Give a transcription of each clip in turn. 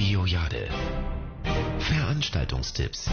Radio Jade. Veranstaltungstipps.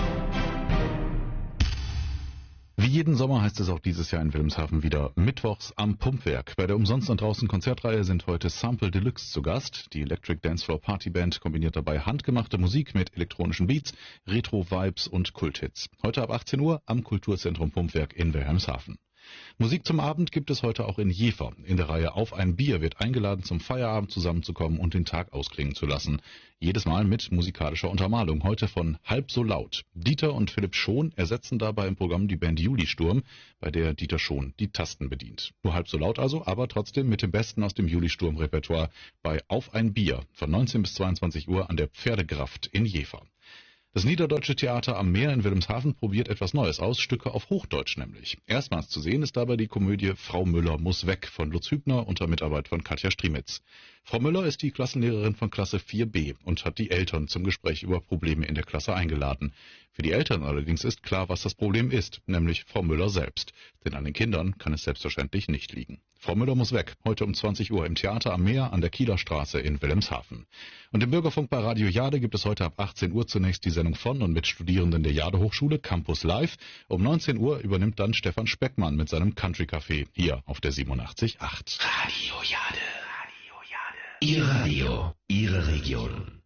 Wie jeden Sommer heißt es auch dieses Jahr in Wilhelmshaven wieder Mittwochs am Pumpwerk. Bei der Umsonst und draußen Konzertreihe sind heute Sample Deluxe zu Gast. Die Electric Dancefloor Party Band kombiniert dabei handgemachte Musik mit elektronischen Beats, Retro-Vibes und Kulthits. Heute ab 18 Uhr am Kulturzentrum Pumpwerk in Wilhelmshaven. Musik zum Abend gibt es heute auch in Jever. In der Reihe Auf ein Bier wird eingeladen, zum Feierabend zusammenzukommen und den Tag ausklingen zu lassen. Jedes Mal mit musikalischer Untermalung. Heute von Halb so laut. Dieter und Philipp Schon ersetzen dabei im Programm die Band Julisturm, bei der Dieter Schon die Tasten bedient. Nur halb so laut also, aber trotzdem mit dem Besten aus dem Julisturm-Repertoire bei Auf ein Bier von 19 bis 22 Uhr an der Pferdegraft in Jever. Das Niederdeutsche Theater am Meer in Wilhelmshaven probiert etwas Neues aus, Stücke auf Hochdeutsch nämlich. Erstmals zu sehen ist dabei die Komödie Frau Müller muss weg von Lutz Hübner unter Mitarbeit von Katja Striemitz. Frau Müller ist die Klassenlehrerin von Klasse 4b und hat die Eltern zum Gespräch über Probleme in der Klasse eingeladen. Für die Eltern allerdings ist klar, was das Problem ist, nämlich Frau Müller selbst. Denn an den Kindern kann es selbstverständlich nicht liegen. Frau Müller muss weg, heute um 20 Uhr im Theater am Meer an der Kieler Straße in Wilhelmshaven. Und im Bürgerfunk bei Radio Jade gibt es heute ab 18 Uhr zunächst die Sendung von und mit Studierenden der Jade Hochschule Campus Live. Um 19 Uhr übernimmt dann Stefan Speckmann mit seinem Country Café hier auf der 87.8. Radio Jade. Ihr Radio, Ihre Region.